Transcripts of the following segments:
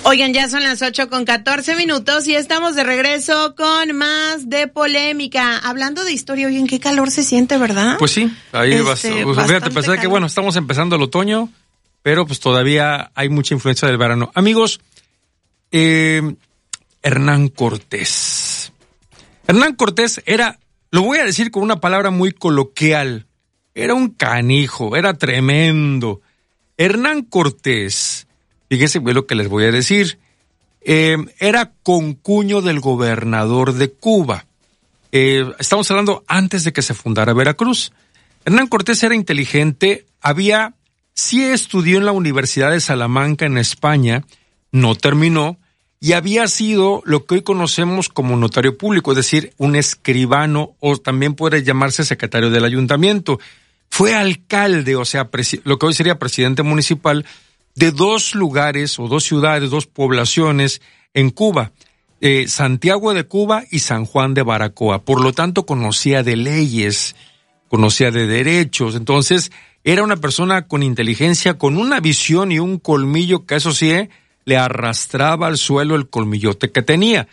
Oigan, ya son las 8:14 y estamos de regreso con más de polémica. Hablando de historia, oigan, qué calor se siente, ¿verdad? Pues sí, ahí fíjate, pensar que bueno, estamos empezando el otoño, pero pues todavía hay mucha influencia del verano. Amigos, Hernán Cortés. Hernán Cortés era, lo voy a decir con una palabra muy coloquial, era un canijo, era tremendo. Hernán Cortés, fíjense lo que les voy a decir, era concuño del gobernador de Cuba. Estamos hablando antes de que se fundara Veracruz. Hernán Cortés era inteligente, sí estudió en la Universidad de Salamanca en España, no terminó, y había sido lo que hoy conocemos como notario público, es decir, un escribano, o también puede llamarse secretario del ayuntamiento. Fue alcalde, o sea, lo que hoy sería presidente municipal, de 2 lugares, o 2 ciudades, 2 poblaciones en Cuba, Santiago de Cuba y San Juan de Baracoa. Por lo tanto, conocía de leyes, conocía de derechos. Entonces, era una persona con inteligencia, con una visión y un colmillo que, eso sí, le arrastraba al suelo el colmillote que tenía.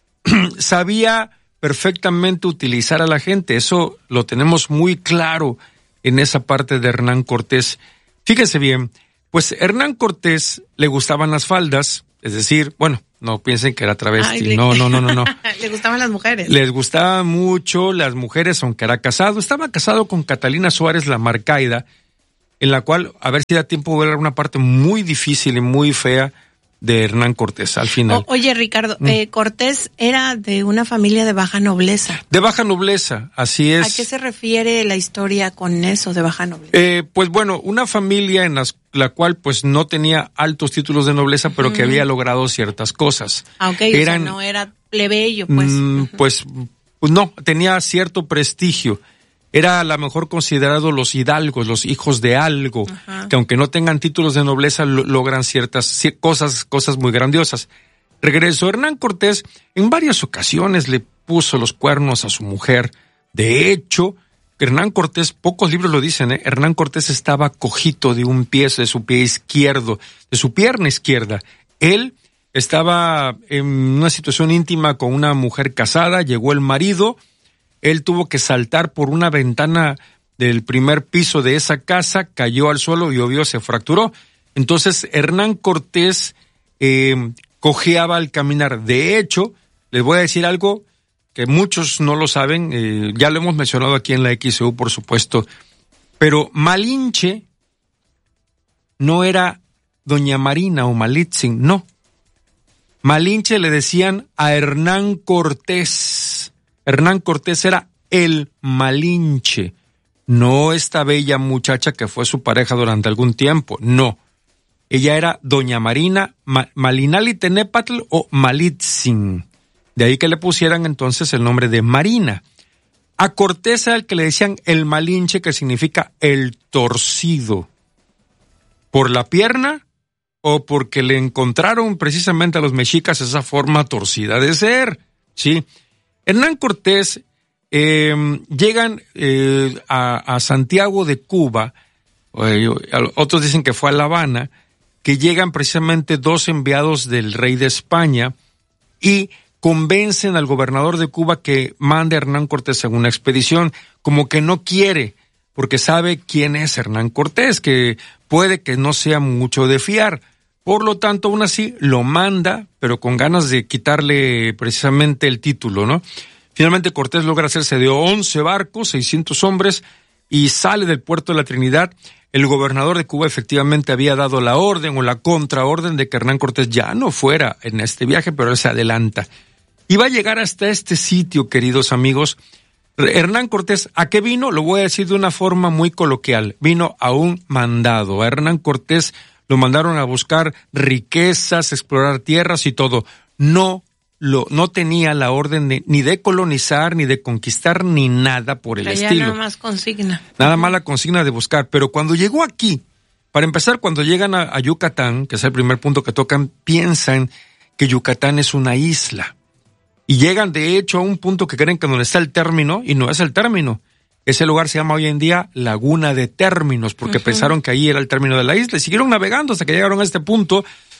Sabía perfectamente utilizar a la gente, eso lo tenemos muy claro en esa parte de Hernán Cortés. Fíjense bien, pues Hernán Cortés le gustaban las faldas, es decir, bueno, no piensen que era travesti, no. Le gustaban las mujeres. Les gustaban mucho las mujeres, aunque era casado. Estaba casado con Catalina Suárez la Marcaida, en la cual, a ver si da tiempo de ver una parte muy difícil y muy fea de Hernán Cortés, al final. Oye, Ricardo, Cortés era de una familia de baja nobleza. De baja nobleza, así es. ¿A qué se refiere la historia con eso de baja nobleza? Pues bueno, una familia en la cual pues no tenía altos títulos de nobleza, pero que había logrado ciertas cosas. O sea, no era plebeyo, pues. Pues no, tenía cierto prestigio. Era a lo mejor considerado los hidalgos, los hijos de algo, que aunque no tengan títulos de nobleza, logran ciertas cosas muy grandiosas. Regresó Hernán Cortés, en varias ocasiones le puso los cuernos a su mujer. De hecho, Hernán Cortés, pocos libros lo dicen, Hernán Cortés estaba cojito de un pie, de su pie izquierdo, de su pierna izquierda. Él estaba en una situación íntima con una mujer casada, llegó el marido. Él tuvo que saltar por una ventana del primer piso de esa casa, cayó al suelo y obvio se fracturó. Entonces Hernán Cortés cojeaba al caminar. De hecho, les voy a decir algo que muchos no lo saben, ya lo hemos mencionado aquí en la XEU, por supuesto, pero Malinche no era doña Marina o Malitzin, no. Malinche le decían a Hernán Cortés. Hernán Cortés era el Malinche, no esta bella muchacha que fue su pareja durante algún tiempo, no. Ella era doña Marina Malinali Tenépatl o Malitzin. De ahí que le pusieran entonces el nombre de Marina. A Cortés era el que le decían el Malinche, que significa el torcido. ¿Por la pierna o porque le encontraron precisamente a los mexicas esa forma torcida de ser? Sí. Hernán Cortés llegan a Santiago de Cuba, otros dicen que fue a La Habana, que llegan precisamente 2 enviados del rey de España y convencen al gobernador de Cuba que mande a Hernán Cortés en una expedición, como que no quiere, porque sabe quién es Hernán Cortés, que puede que no sea mucho de fiar. Por lo tanto, aún así, lo manda, pero con ganas de quitarle precisamente el título, ¿no? Finalmente, Cortés logra hacerse de 11 barcos, 600 hombres, y sale del puerto de la Trinidad. El gobernador de Cuba efectivamente había dado la orden o la contraorden de que Hernán Cortés ya no fuera en este viaje, pero él se adelanta. Y va a llegar hasta este sitio, queridos amigos. Hernán Cortés, ¿a qué vino? Lo voy a decir de una forma muy coloquial. Vino a un mandado. A Hernán Cortés lo mandaron a buscar riquezas, explorar tierras y todo. No tenía la orden ni de colonizar, ni de conquistar, ni nada por el estilo. Nada más consigna. Nada más la consigna de buscar. Pero cuando llegó aquí, para empezar, cuando llegan a Yucatán, que es el primer punto que tocan, piensan que Yucatán es una isla. Y llegan, de hecho, a un punto que creen que donde está el término, y no es el término. Ese lugar se llama hoy en día Laguna de Términos, porque pensaron que ahí era el término de la isla, y siguieron navegando hasta que llegaron a este punto,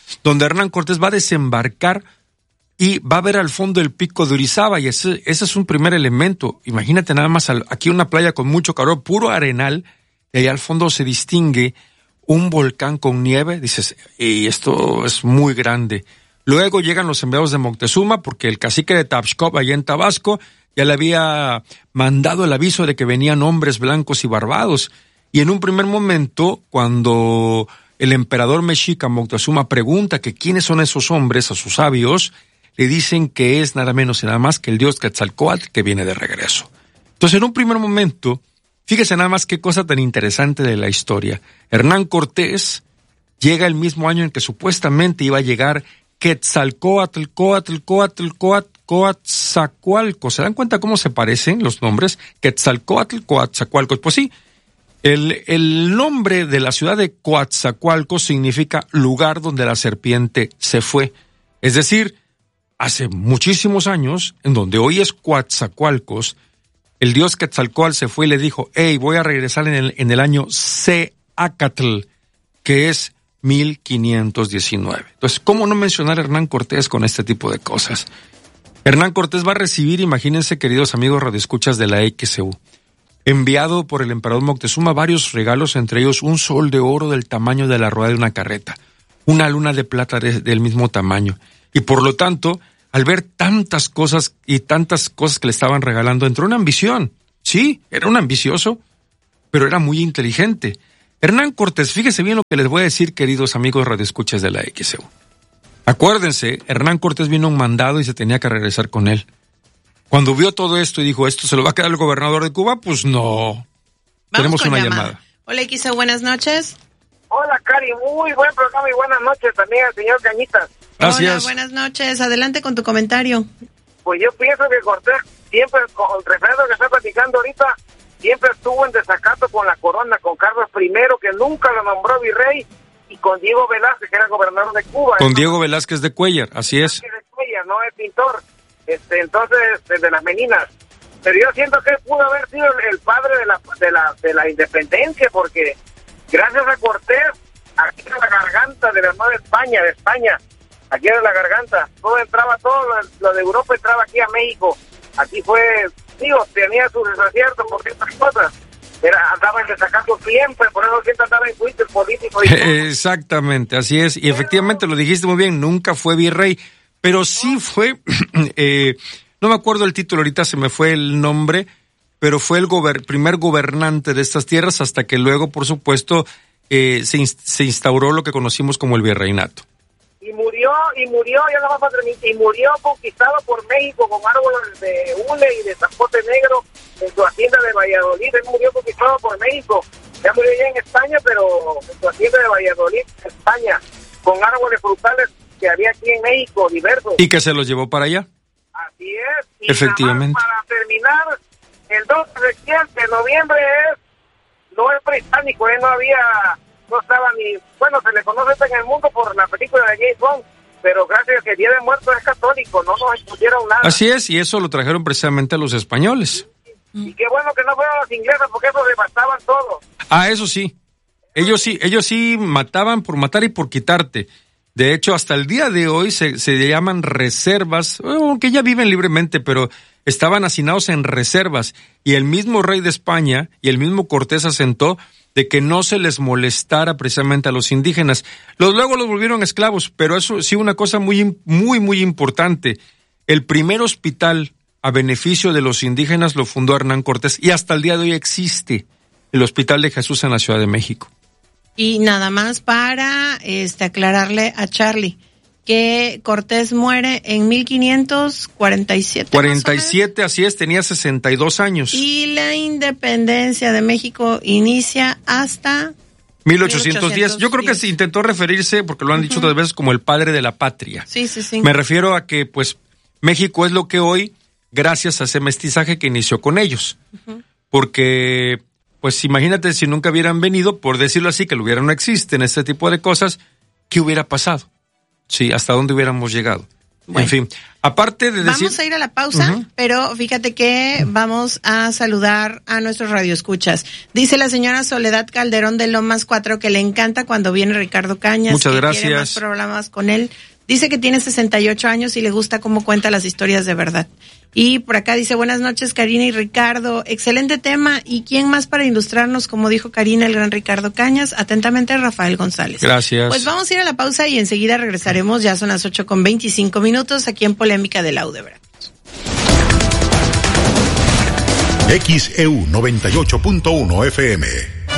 donde Hernán Cortés va a desembarcar y va a ver al fondo el pico de Orizaba, y ese es un primer elemento. Imagínate nada más aquí una playa con mucho calor, puro arenal, y ahí al fondo se distingue un volcán con nieve. Dices, y esto es muy grande. Luego llegan los enviados de Moctezuma, porque el cacique de Taxcopa, allá en Tabasco, ya le había mandado el aviso de que venían hombres blancos y barbados. Y en un primer momento, cuando el emperador mexica Moctezuma pregunta que quiénes son esos hombres a sus sabios, le dicen que es nada menos y nada más que el dios Quetzalcóatl que viene de regreso. Entonces, en un primer momento, fíjese nada más qué cosa tan interesante de la historia. Hernán Cortés llega el mismo año en que supuestamente iba a llegar Quetzalcóatl, Coatzacoalcos. ¿Se dan cuenta cómo se parecen los nombres? Quetzalcóatl, Coatzacoalcos. Pues sí, el nombre de la ciudad de Coatzacoalcos significa lugar donde la serpiente se fue. Es decir, hace muchísimos años, en donde hoy es Coatzacoalcos, el dios Quetzalcóatl se fue y le dijo, hey, voy a regresar en el año Seacatl, que es 1519. Entonces, ¿cómo no mencionar a Hernán Cortés con este tipo de cosas? Hernán Cortés va a recibir, imagínense, queridos amigos radioescuchas de la XEU, enviado por el emperador Moctezuma varios regalos, entre ellos un sol de oro del tamaño de la rueda de una carreta, una luna de plata del mismo tamaño. Y por lo tanto, al ver tantas cosas y tantas cosas que le estaban regalando, entró una ambición. Sí, era un ambicioso, pero era muy inteligente. Hernán Cortés, fíjese bien lo que les voy a decir, queridos amigos radioescuchas de la XEU. Acuérdense, Hernán Cortés vino a un mandado y se tenía que regresar con él. Cuando vio todo esto y dijo, ¿esto se lo va a quedar el gobernador de Cuba? Pues no. Tenemos una llamada. Hola, XEU, buenas noches. Hola, Cari, muy buen programa y buenas noches también al señor Cañitas. Gracias. Hola, buenas noches. Adelante con tu comentario. Pues yo pienso que Cortés siempre, con el referendo que está platicando ahorita, siempre estuvo en desacato con la corona, con Carlos I, que nunca lo nombró virrey, y con Diego Velázquez, que era gobernador de Cuba. Con Diego Velázquez de Cuéllar, así es. De Cuéllar, no es pintor, entonces, de las Meninas. Pero yo siento que él pudo haber sido el padre de la independencia, porque gracias a Cortés, aquí en la garganta de la Nueva España, aquí era la garganta, todo entraba, todo lo de Europa entraba aquí a México. Aquí fue, digo, tenía sus desaciertos por ciertas cosas, andaba en desacato siempre, por eso siempre andaba en juicio político. Exactamente, así es, y efectivamente lo dijiste muy bien, nunca fue virrey, pero sí fue, no me acuerdo el título, ahorita se me fue el nombre, pero fue el primer gobernante de estas tierras hasta que luego, por supuesto, se instauró lo que conocimos como el virreinato. Y murió, ya no va a terminar, y murió conquistado por México con árboles de hule y de zapote negro en su hacienda de Valladolid. Él murió conquistado por México. Ya murió ya en España, pero en su hacienda de Valladolid, España, con árboles frutales que había aquí en México, diversos. ¿Y que se los llevó para allá? Así es. Y efectivamente. Para terminar, el 2 de noviembre no es prehispánico, no estaba ni, bueno, se le conoce en el mundo por la película de James Bond, pero gracias a que el Día de Muertos es católico, no nos impusieron nada. Así es, y eso lo trajeron precisamente a los españoles. Y qué bueno que no fueron los ingleses, porque eso devastaban todo. Ah, eso sí. Ellos sí mataban por matar y por quitarte. De hecho, hasta el día de hoy se llaman reservas, aunque ya viven libremente, pero estaban hacinados en reservas. Y el mismo rey de España y el mismo Cortés asentó de que no se les molestara precisamente a los indígenas. Luego los volvieron esclavos, pero eso sí, una cosa muy, muy, muy importante. El primer hospital a beneficio de los indígenas lo fundó Hernán Cortés y hasta el día de hoy existe el Hospital de Jesús en la Ciudad de México. Y nada más para aclararle a Charlie que Cortés muere en 1547. 47, así es, tenía 62 años. Y la independencia de México inicia hasta 1810. Yo creo que se intentó referirse, porque lo han dicho otras veces, como el padre de la patria. Sí. Me refiero a que, pues, México es lo que hoy, gracias a ese mestizaje que inició con ellos. Porque, pues, imagínate si nunca hubieran venido, por decirlo así, que el hubiera no existe en este tipo de cosas, ¿qué hubiera pasado? Sí, ¿hasta dónde hubiéramos llegado? Bueno, en fin, aparte de decir... Vamos a ir a la pausa, pero fíjate que vamos a saludar a nuestros radioescuchas. Dice la señora Soledad Calderón de Lomas 4 que le encanta cuando viene Ricardo Cañas. Muchas gracias. Quiere más programas con él. Dice que tiene 68 años y le gusta cómo cuenta las historias de verdad. Y por acá dice, buenas noches Karina y Ricardo, excelente tema. ¿Y quién más para ilustrarnos? Como dijo Karina, el gran Ricardo Cañas. Atentamente, Rafael González. Gracias. Pues vamos a ir a la pausa y enseguida regresaremos. Ya son las 8:25 aquí en Polémica de la U de Veracruz. XEU 98.1 FM.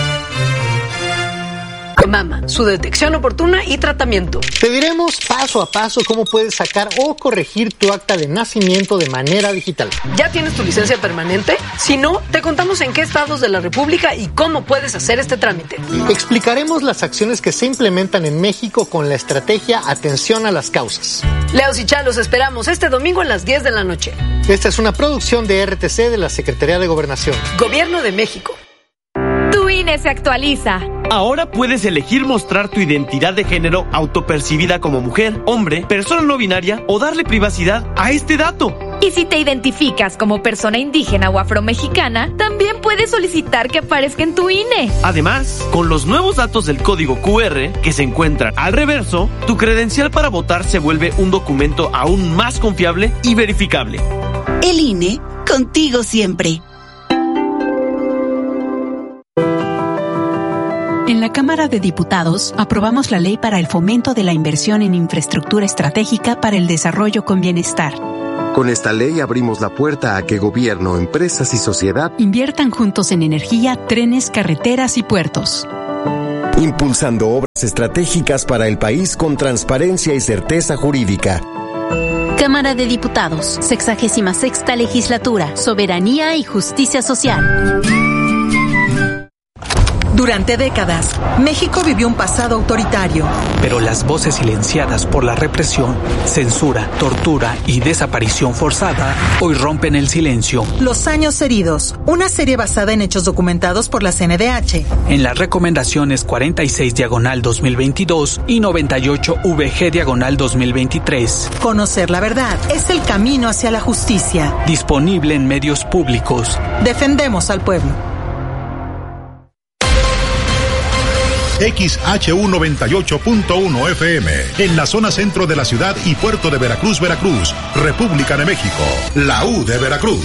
Mama, su detección oportuna y tratamiento. Te diremos paso a paso cómo puedes sacar o corregir tu acta de nacimiento de manera digital. ¿Ya tienes tu licencia permanente? Si no, te contamos en qué estados de la República y cómo puedes hacer este trámite. Explicaremos las acciones que se implementan en México con la estrategia Atención a las Causas. Leos y Chalos, esperamos este domingo a las 10 de la noche. Esta es una producción de RTC de la Secretaría de Gobernación. Gobierno de México. Tu INE se actualiza. Ahora puedes elegir mostrar tu identidad de género autopercibida como mujer, hombre, persona no binaria o darle privacidad a este dato. Y si te identificas como persona indígena o afromexicana, también puedes solicitar que aparezca en tu INE. Además, con los nuevos datos del código QR que se encuentran al reverso, tu credencial para votar se vuelve un documento aún más confiable y verificable. El INE, contigo siempre. En la Cámara de Diputados aprobamos la ley para el fomento de la inversión en infraestructura estratégica para el desarrollo con bienestar. Con esta ley abrimos la puerta a que gobierno, empresas y sociedad inviertan juntos en energía, trenes, carreteras y puertos. Impulsando obras estratégicas para el país con transparencia y certeza jurídica. Cámara de Diputados, 66ª Legislatura, Soberanía y Justicia Social. Durante décadas, México vivió un pasado autoritario. Pero las voces silenciadas por la represión, censura, tortura y desaparición forzada hoy rompen el silencio. Los años heridos, una serie basada en hechos documentados por la CNDH. En las recomendaciones 46/2022 y 98/VG/2023. Conocer la verdad es el camino hacia la justicia. Disponible en medios públicos. Defendemos al pueblo. XHU 98.1 FM, en la zona centro de la ciudad y puerto de Veracruz, Veracruz, República de México, la U de Veracruz.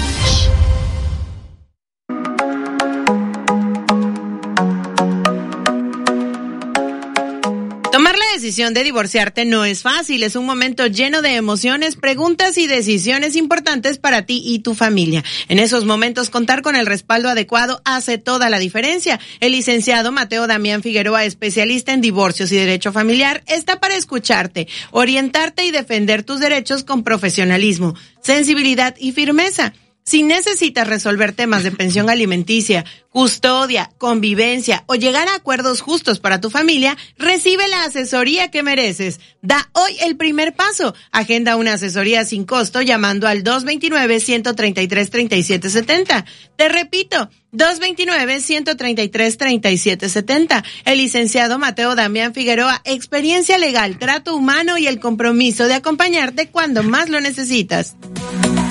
Tomar la decisión de divorciarte no es fácil, es un momento lleno de emociones, preguntas y decisiones importantes para ti y tu familia. En esos momentos, contar con el respaldo adecuado hace toda la diferencia. El licenciado Mateo Damián Figueroa, especialista en divorcios y derecho familiar, está para escucharte, orientarte y defender tus derechos con profesionalismo, sensibilidad y firmeza. Si necesitas resolver temas de pensión alimenticia, custodia, convivencia o llegar a acuerdos justos para tu familia, recibe la asesoría que mereces. Da hoy el primer paso. Agenda una asesoría sin costo llamando al 229-133-3770. Te repito, 229-133-3770. El licenciado Mateo Damián Figueroa, experiencia legal, trato humano y el compromiso de acompañarte cuando más lo necesitas.